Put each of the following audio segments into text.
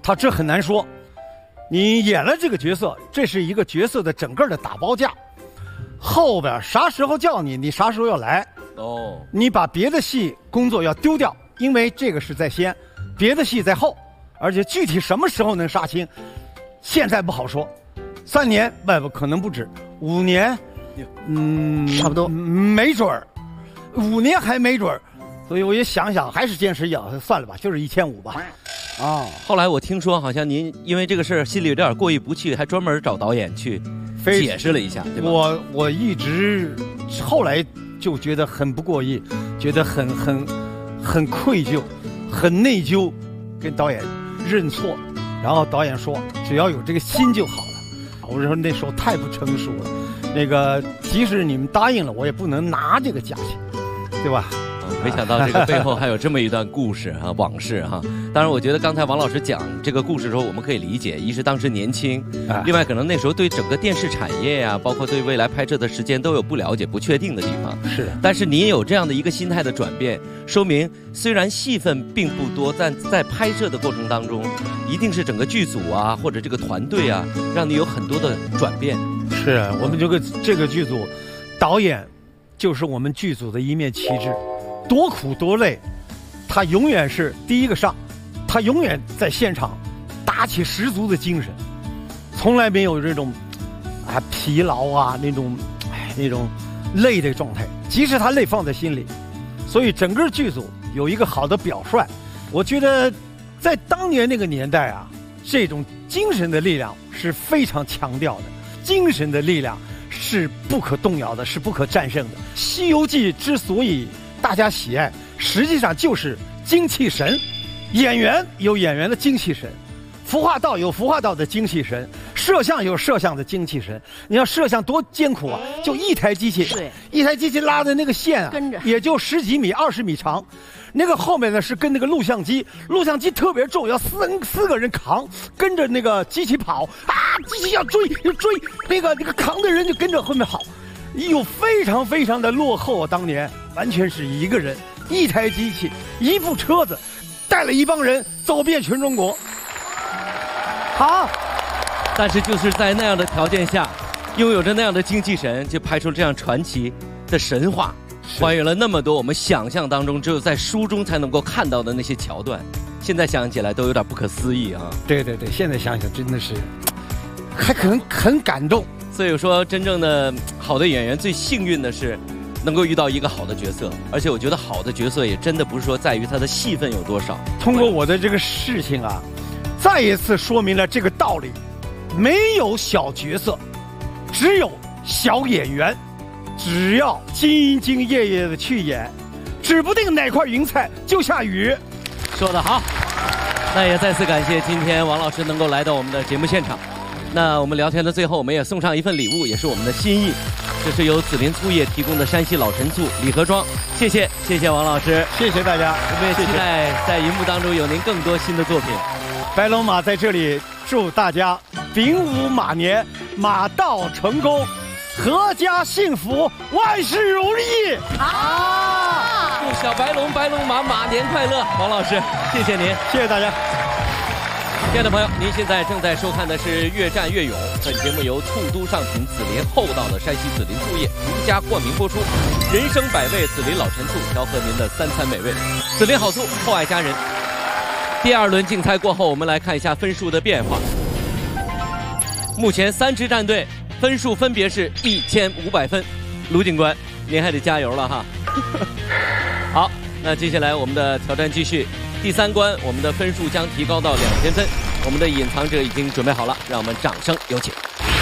他这很难说。你演了这个角色，这是一个角色的整个的打包架，后边啥时候叫你，你啥时候要来。哦，你把别的戏工作要丢掉，因为这个是在先，别的戏在后，而且具体什么时候能杀青，现在不好说。3年，不可能不止，5年， 差不多， 没准儿，5年还没准儿。所以我也想想，还是坚持要算了吧，就是1500吧。 啊，后来我听说好像您因为这个事儿心里有点过意不去，还专门找导演去解释了一下，对吧？ 我一直后来就觉得很不过意，觉得很愧疚，很内疚，跟导演认错，然后导演说只要有这个心就好了。我说那时候太不成熟了，那个即使你们答应了，我也不能拿这个价钱，对吧？ 没想到这个背后还有这么一段故事啊，往事哈。当然，我觉得刚才王老师讲这个故事的时候，我们可以理解，一是当时年轻，另外可能那时候对整个电视产业呀，包括对未来拍摄的时间都有不了解、不确定的地方。 是的。 但是您有这样的一个心态的转变，说明虽然戏份并不多，但在拍摄的过程当中，一定是整个剧组啊或者这个团队啊，让你有很多的转变。 是我们这个剧组，导演就是我们剧组的一面旗帜。多苦多累，他永远是第一个上，他永远在现场打起十足的精神，从来没有这种疲劳啊那种累的状态，即使他累放在心里。所以整个剧组有一个好的表率，我觉得在当年那个年代啊，这种精神的力量是非常强调的，精神的力量是不可动摇的，是不可战胜的。《西游记》之所以大家喜爱，实际上就是精气神。演员有演员的精气神，服化道有服化道的精气神，摄像有摄像的精气神。你要摄像多艰苦啊！就一台机器， 对， 一台机器拉的那个线啊， 跟着也就10几米、20米长。那个后面呢是跟那个录像机，录像机特别重，要四个人扛，跟着那个机器跑啊，机器要追，那个扛的人就跟着后面跑。有非常非常的落后啊！当年完全是一个人、一台机器、一部车子，带了一帮人走遍全中国。好， 但是就是在那样的条件下，拥有着那样的精气神，就拍出这样传奇的神话，还原了那么多我们想象当中只有在书中才能够看到的那些桥段。现在想起来都有点不可思议啊！ 对，现在想想真的是，还很感动。 所以说，真正的好的演员最幸运的是能够遇到一个好的角色，而且我觉得好的角色也真的不是说在于他的戏份有多少。 通过我的这个事情啊，再一次说明了这个道理：没有小角色，只有小演员。只要兢兢业业的去演，指不定哪块云彩就下雨。 说得好，那也再次感谢今天王老师能够来到我们的节目现场。那我们聊天的最后，我们也送上一份礼物，也是我们的心意，这是由紫林醋业提供的山西老陈醋礼盒装。谢谢王老师， 谢谢大家， 我们也期待在荧幕当中有您更多新的作品。 白龙马在这里祝大家丙午马年马到成功，阖家幸福，万事如意。 好，祝小白龙马年快乐。王老师，谢谢您， 谢谢大家。 亲爱的朋友，您现在正在收看的是《越战越勇》，本节目由醋都上品紫林厚道的山西紫林醋业独家冠名播出。人生百味，紫林老陈醋调和您的3餐美味，紫林好醋，厚爱家人。第2轮竞猜过后，我们来看一下分数的变化。目前3支战队分数分别是1500分，卢警官，您还得加油了哈。好，那接下来我们的挑战继续。第3关，我们的分数将提高到2000分。我们的隐藏者已经准备好了，让我们掌声有请。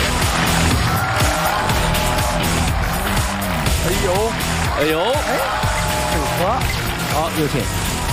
哎呦， 组合， 好，有请。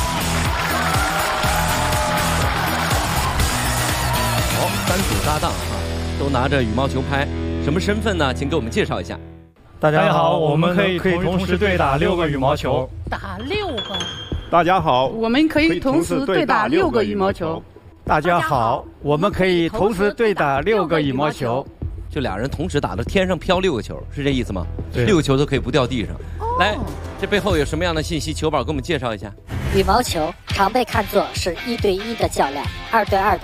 好，3组搭档啊，都拿着羽毛球拍，什么身份呢？请给我们介绍一下。 大家好，我们可以同时对打6个羽毛球。 打6个。 大家好， 我们可以同时对打6个羽毛球。 大家好，我们可以同时对打6个羽毛球。 就俩人同时打到天上飘6个球，是这意思吗？6个球都可以不掉地上。来，这背后有什么样的信息？球宝给我们介绍一下。 羽毛球常被看作是1对1的较量，2对2的